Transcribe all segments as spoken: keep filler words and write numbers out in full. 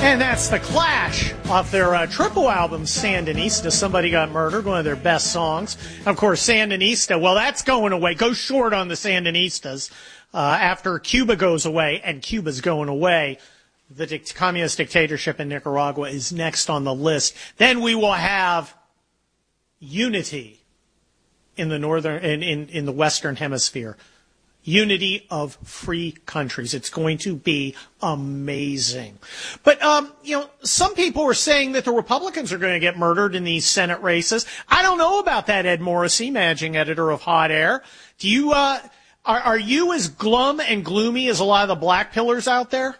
And that's The Clash off their uh, triple album, Sandinista. Somebody Got Murdered, one of their best songs. Of course, Sandinista, well, that's going away. Go short on the Sandinistas uh, after Cuba goes away, and Cuba's going away. The dict- communist dictatorship in Nicaragua is next on the list. Then we will have unity in the northern, in, in, in the Western Hemisphere. Unity of free countries. It's going to be amazing. But, um, you know, some people are saying that the Republicans are going to get murdered in these Senate races. I don't know about that, Ed Morrissey, managing editor of Hot Air. Do you, uh, are, are you as glum and gloomy as a lot of the black pillars out there?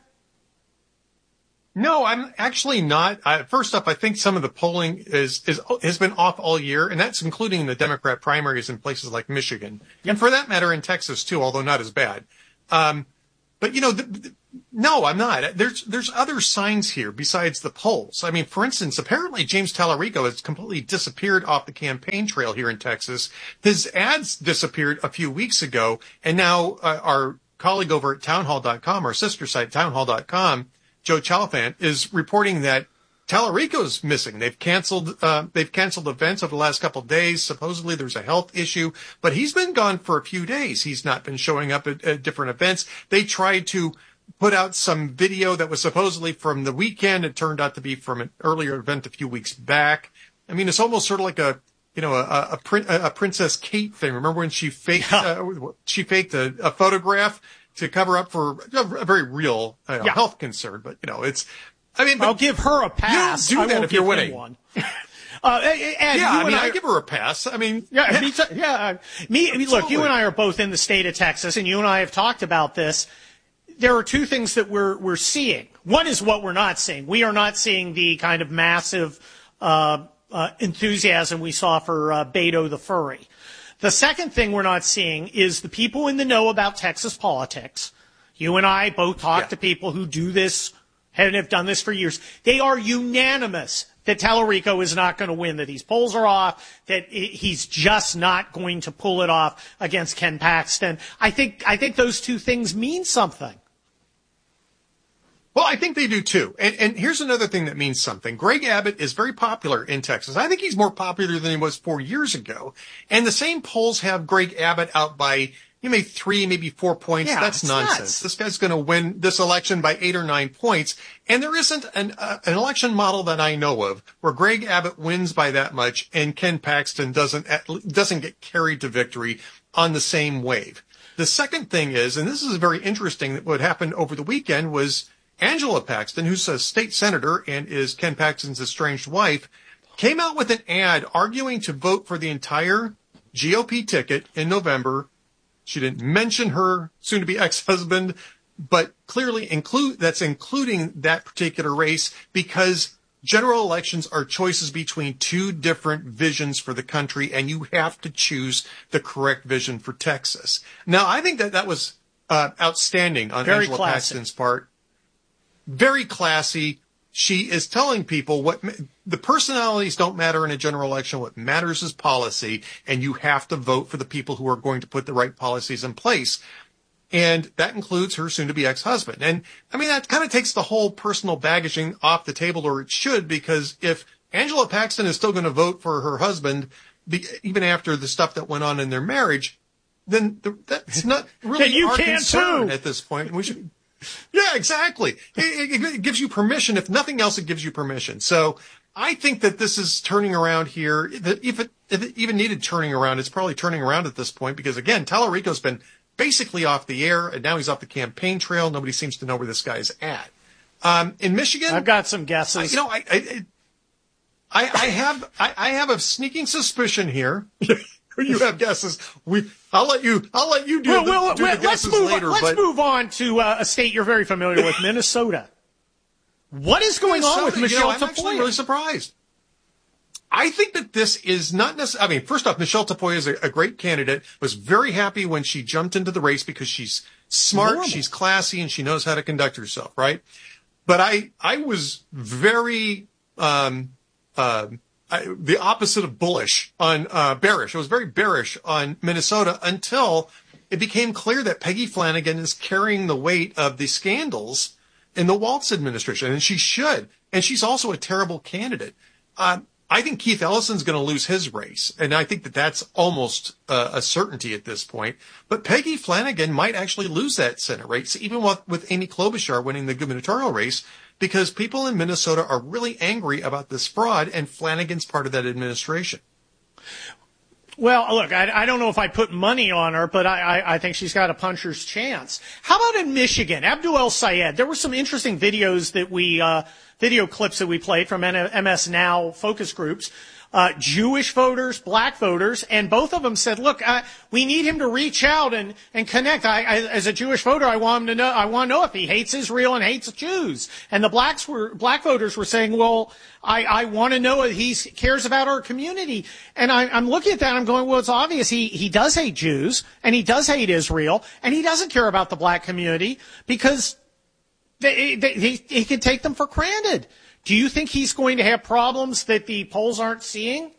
No, I'm actually not. Uh, first up, I think some of the polling is, is, has been off all year, and that's including the Democrat primaries in places like Michigan. Yep. And for that matter, in Texas too, although not as bad. Um, but you know, the, the, no, I'm not. There's, there's other signs here besides the polls. I mean, for instance, apparently James Tallarico has completely disappeared off the campaign trail here in Texas. His ads disappeared a few weeks ago, and now uh, our colleague over at townhall dot com, our sister site, townhall dot com, Joe Chalfant, is reporting that Tallarico's missing. They've canceled, uh, they've canceled events over the last couple of days. Supposedly there's a health issue, but he's been gone for a few days. He's not been showing up at, at different events. They tried to put out some video that was supposedly from the weekend. It turned out to be from an earlier event a few weeks back. I mean, it's almost sort of like a, you know, a, a, a Princess Kate thing. Remember when she faked, uh, she faked a, a photograph to cover up for a very real uh, yeah. health concern, but you know, it's, I mean, I'll give her a pass. You don't do that if you're winning. One. uh, and yeah, I mean, I, I give her a pass. I mean, yeah, me, t- yeah, me, me look, you and I are both in the state of Texas, and you and I have talked about this. There are two things that we're, we're seeing. One is what we're not seeing. We are not seeing the kind of massive, uh, uh, enthusiasm we saw for, uh, Beto the Furry. The second thing we're not seeing is the people in the know about Texas politics. You and I both talk yeah. to people who do this and have done this for years. They are unanimous that Tallarico is not going to win, that these polls are off, that he's just not going to pull it off against Ken Paxton. I think, I think those two things mean something. Well, I think they do too. And, and here's another thing that means something. Greg Abbott is very popular in Texas. I think he's more popular than he was four years ago. And the same polls have Greg Abbott out by, you know, three, maybe four points. Yeah, That's nonsense. Nuts. This guy's going to win this election by eight or nine points. And there isn't an, uh, an election model that I know of where Greg Abbott wins by that much and Ken Paxton doesn't, doesn't get carried to victory on the same wave. The second thing is, and this is very interesting, that what happened over the weekend was Angela Paxton, who's a state senator and is Ken Paxton's estranged wife, came out with an ad arguing to vote for the entire G O P ticket in November. She didn't mention her soon-to-be ex-husband, but clearly include that's including that particular race because general elections are choices between two different visions for the country, and you have to choose the correct vision for Texas. Now, I think that that was uh, outstanding on Very Angela classic. Paxton's part. Very classy. She is telling people what the personalities don't matter in a general election. What matters is policy, and you have to vote for the people who are going to put the right policies in place. And that includes her soon-to-be ex-husband. And I mean, that kind of takes the whole personal baggaging off the table, or it should, because if Angela Paxton is still going to vote for her husband, even after the stuff that went on in their marriage, then that's not really you our can concern too. at this point. We should. Yeah, exactly. It, it, it gives you permission. If nothing else, it gives you permission. So I think that this is turning around here. That if it, if it even needed turning around, it's probably turning around at this point because, again, Tallarico's been basically off the air, and now he's off the campaign trail. Nobody seems to know where this guy's at. Um, in Michigan, I've got some guesses. I, you know, I, I, I, I have, I, I have a sneaking suspicion here. You have guesses. We, I'll let you, I'll let you do, well, the, well, do well, the guesses let's move later. On, let's but move on to uh, a state you're very familiar with, Minnesota. What is going Minnesota, on with Michelle you know, I'm Tafoya? actually really surprised. I think that this is not necessarily, I mean, first off, Michelle Tafoya is a, a great candidate, was very happy when she jumped into the race because she's smart, Normal. She's classy, and she knows how to conduct herself, right? But I, I was very, um, uh, I, the opposite of bullish on, uh, bearish. I was very bearish on Minnesota until it became clear that Peggy Flanagan is carrying the weight of the scandals in the Waltz administration, and she should. And she's also a terrible candidate. Um, I think Keith Ellison's going to lose his race, and I think that that's almost uh, a certainty at this point. But Peggy Flanagan might actually lose that Senate race, even with, with Amy Klobuchar winning the gubernatorial race, because people in Minnesota are really angry about this fraud, and Flanagan's part of that administration. Well, look, I, I don't know if I put money on her, but I, I, I think she's got a puncher's chance. How about in Michigan? Abdul El-Sayed. There were some interesting videos that we, uh, video clips that we played from M S Now focus groups. Uh, Jewish voters, black voters, and both of them said, look, uh, we need him to reach out and, and connect. I, I, as a Jewish voter, I want him to know, I want to know if he hates Israel and hates Jews. And the blacks were, black voters were saying, well, I, I want to know if he cares about our community. And I, I'm looking at that and I'm going, well, it's obvious he, he does hate Jews and he does hate Israel and he doesn't care about the black community because they, they, he, he can take them for granted. Do you think he's going to have problems that the polls aren't seeing?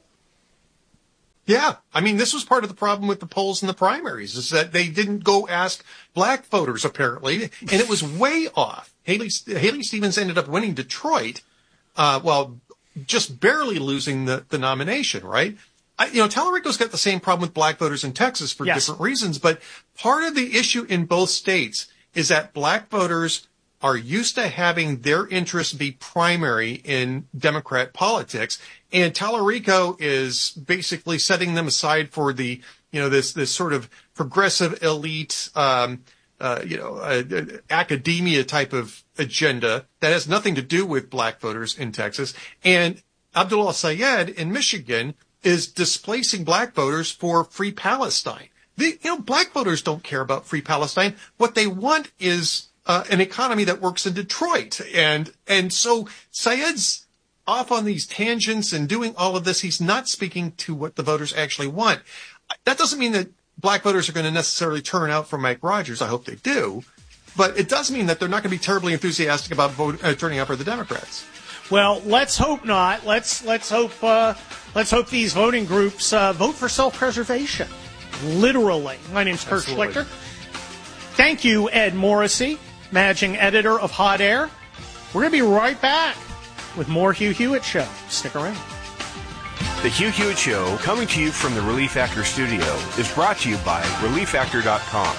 Yeah. I mean, this was part of the problem with the polls in the primaries, is that they didn't go ask black voters, apparently, and it was way off. Haley, Haley Stevens ended up winning Detroit, uh, well, just barely losing the, the nomination, right? I, you know, Tallarico's got the same problem with black voters in Texas for yes. different reasons, but part of the issue in both states is that black voters are used to having their interests be primary in Democrat politics. And Tallarico is basically setting them aside for the, you know, this, this sort of progressive elite, um, uh, you know, uh, academia type of agenda that has nothing to do with black voters in Texas. And Abdul El-Sayed in Michigan is displacing black voters for free Palestine. The, you know, black voters don't care about free Palestine. What they want is Uh, an economy that works in Detroit. And, and so Sayed's off on these tangents and doing all of this. He's not speaking to what the voters actually want. That doesn't mean that black voters are going to necessarily turn out for Mike Rogers. I hope they do. But it does mean that they're not going to be terribly enthusiastic about vote, uh, turning out for the Democrats. Well, let's hope not. Let's, let's hope, uh, let's hope these voting groups, uh, vote for self-preservation. Literally. My name's Kurt Schlichter. Thank you, Ed Morrissey, managing editor of Hot Air. We're going to be right back with more Hugh Hewitt Show. Stick around. The Hugh Hewitt Show, coming to you from the Relief Factor studio, is brought to you by relief factor dot com.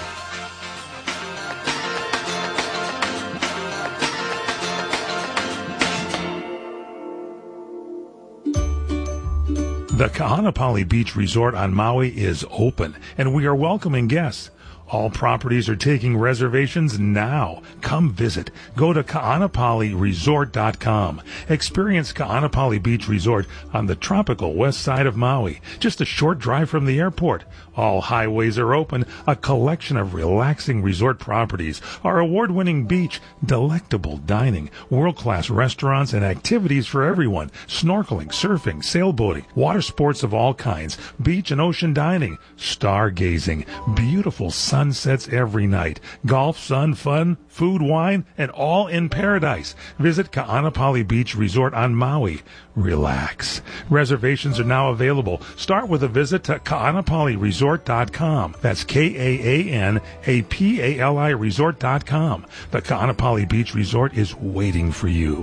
The Kahanapali Beach Resort on Maui is open, and we are welcoming guests. All properties are taking reservations now. Come visit. Go to kaanapali resort dot com. Experience Kaanapali Beach Resort on the tropical west side of Maui, just a short drive from the airport. All highways are open, a collection of relaxing resort properties, our award-winning beach, delectable dining, world-class restaurants and activities for everyone, snorkeling, surfing, sailboating, water sports of all kinds, beach and ocean dining, stargazing, beautiful sunsets every night, golf, sun, fun, food, wine, and all in paradise. Visit Kaanapali Beach Resort on Maui. Relax. Reservations are now available. Start with a visit to kaanapali resort dot com. That's K A A N A P A L I resort dot com. The Kaanapali Beach Resort is waiting for you.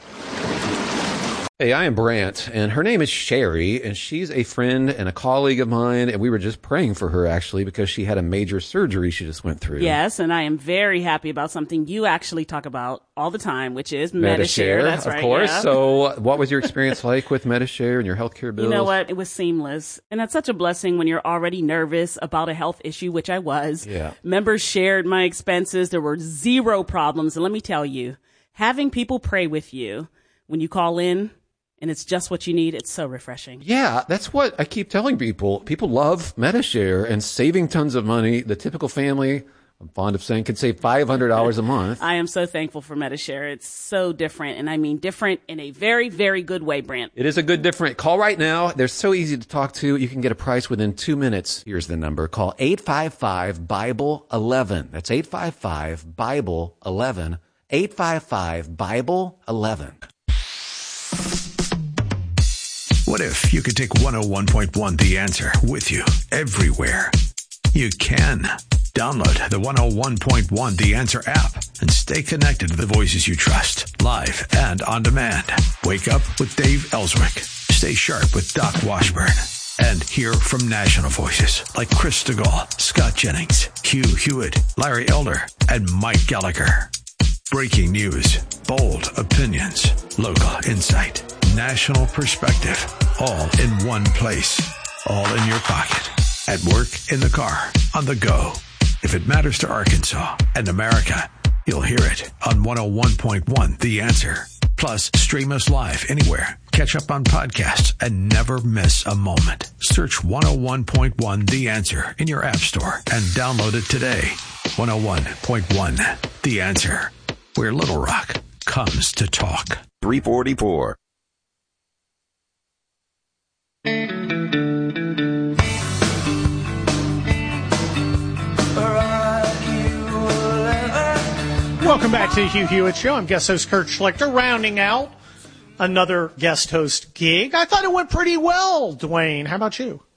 Hey, I am Brant, and her name is Sherry, and she's a friend and a colleague of mine, and we were just praying for her, actually, because she had a major surgery she just went through. Yes, and I am very happy about something you actually talk about all the time, which is Medi-Share. That's of right, course. yeah. So what was your experience like with Medi-Share and your healthcare bills? You know what? It was seamless. And that's such a blessing when you're already nervous about a health issue, which I was. Yeah. Members shared my expenses. There were zero problems. And let me tell you, having people pray with you when you call in, and it's just what you need, it's so refreshing. Yeah, that's what I keep telling people. People love Medi-Share and saving tons of money. The typical family, I'm fond of saying, could save five hundred dollars a month. I am so thankful for Medi-Share. It's so different, and I mean different in a very, very good way, Brant. It is a good different. Call right now. They're so easy to talk to. You can get a price within two minutes. Here's the number. Call eight five five Bible eleven. That's eight five five Bible eleven. eight five five Bible eleven. What if you could take one oh one point one The Answer with you everywhere? You can. Download the one oh one point one The Answer app and stay connected to the voices you trust, live and on demand. Wake up with Dave Ellswick. Stay sharp with Doc Washburn. And hear from national voices like Chris DeGaulle, Scott Jennings, Hugh Hewitt, Larry Elder, and Mike Gallagher. Breaking news, bold opinions, local insight, national perspective, all in one place, all in your pocket, at work, in the car, on the go. If it matters to Arkansas and America, you'll hear it on one oh one point one The Answer. Plus, stream us live anywhere. Catch up on podcasts and never miss a moment. Search one oh one point one The Answer in your app store and download it today. one oh one point one The Answer, where Little Rock comes to talk. three forty-four. Welcome back to the Hugh Hewitt Show. I'm guest host Kurt Schlichter, rounding out another guest host gig. I thought it went pretty well, Dwayne. How about you?